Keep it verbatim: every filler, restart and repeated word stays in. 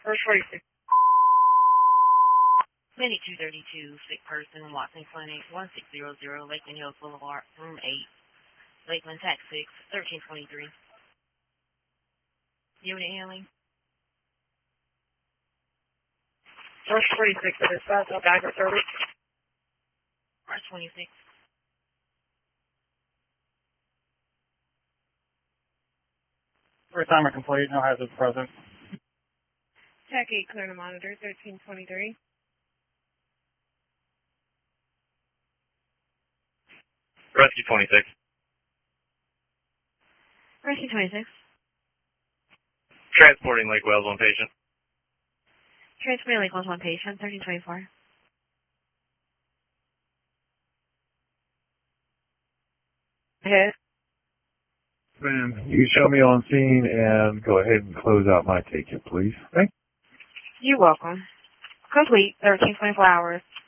First forty-six. Minute two thirty-two, sick person, Watson Clinic, one six zero zero, Lakeland Hills Boulevard, room eight, Lakeland Tax six, thirteen twenty-three. Unit handling. First forty-six, dispatch, up backup service. First twenty-six. First timer complete, no hazards present. Tech eight, clear to monitor, thirteen twenty-three. Rescue twenty-six. Rescue twenty-six. Transporting Lake Wales, one patient. Transporting Lake Wales, one patient, thirteen twenty-four. Ahead. Ma'am, you show me on scene and go ahead and close out my ticket, please. Thank you. You're welcome. Complete, thirteen twenty-four hours.